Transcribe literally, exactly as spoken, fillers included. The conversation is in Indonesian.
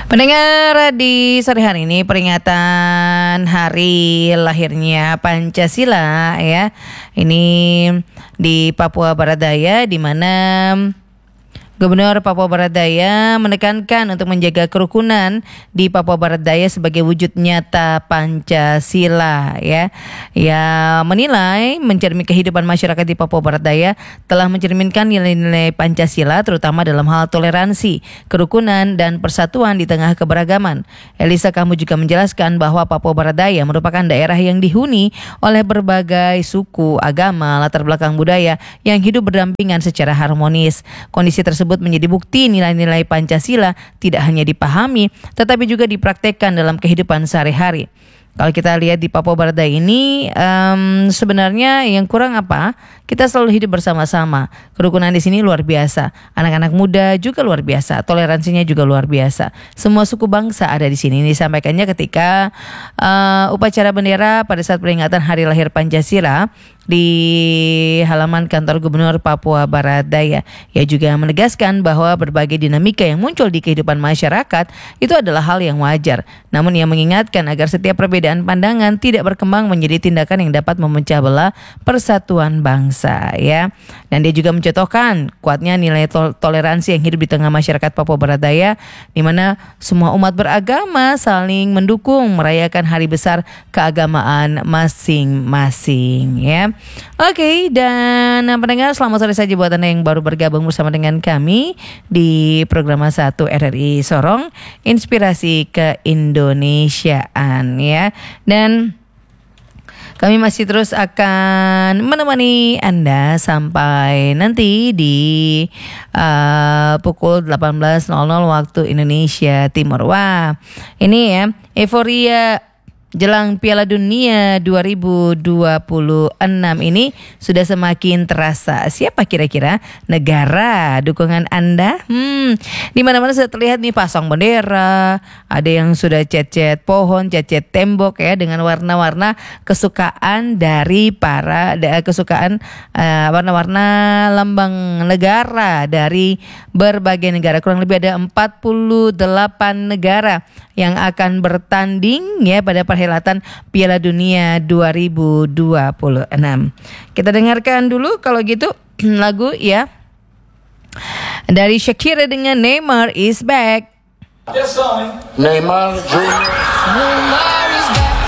Pendengar, di sore hari ini peringatan hari lahirnya Pancasila ya. Ini di Papua Barat Daya, di mana Gubernur Papua Barat Daya menekankan untuk menjaga kerukunan di Papua Barat Daya sebagai wujud nyata Pancasila ya. Ya menilai mencermin kehidupan masyarakat di Papua Barat Daya telah mencerminkan nilai-nilai Pancasila terutama dalam hal toleransi, kerukunan dan persatuan di tengah keberagaman. Elisa Kamu juga menjelaskan bahwa Papua Barat Daya merupakan daerah yang dihuni oleh berbagai suku, agama, latar belakang budaya yang hidup berdampingan secara harmonis. Kondisi tersebut menjadi bukti nilai-nilai Pancasila tidak hanya dipahami tetapi juga dipraktekkan dalam kehidupan sehari-hari. Kalau kita lihat di Papua Barat Daya ini um, sebenarnya yang kurang apa? Kita selalu hidup bersama-sama. Kerukunan di sini luar biasa. Anak-anak muda juga luar biasa. Toleransinya juga luar biasa. Semua suku bangsa ada di sini. Ini disampaikannya ketika uh, upacara bendera pada saat peringatan Hari Lahir Pancasila di halaman kantor Gubernur Papua Barat Daya. Ia juga menegaskan bahwa berbagai dinamika yang muncul di kehidupan masyarakat itu adalah hal yang wajar. Namun ia mengingatkan agar setiap perbedaan pandangan tidak berkembang menjadi tindakan yang dapat memecah belah persatuan bangsa ya. Dan dia juga mencontohkan kuatnya nilai tol- toleransi yang hidup di tengah masyarakat Papua Barat Daya, di mana semua umat beragama saling mendukung merayakan hari besar keagamaan masing-masing ya. Oke, dan pendengar, selamat sore saja buat Anda yang baru bergabung bersama dengan kami di program satu R R I Sorong, Inspirasi Keindonesiaan ya. Dan kami masih terus akan menemani Anda sampai nanti di uh, pukul delapan belas nol nol waktu Indonesia Timur. Wah, ini ya, euforia jelang Piala Dunia dua ribu dua puluh enam ini sudah semakin terasa. Siapa kira-kira negara dukungan Anda? Hmm, di mana-mana sudah terlihat nih pasang bendera, ada yang sudah cet-cet pohon, cet-cet tembok ya dengan warna-warna kesukaan dari para da, kesukaan uh, warna-warna lambang negara dari berbagai negara. Kurang lebih ada empat puluh delapan negara yang akan bertanding ya pada perhelatan Piala Dunia dua ribu dua puluh enam. Kita dengarkan dulu kalau gitu lagu ya dari Shakira dengan Neymar is back. Neymar Junior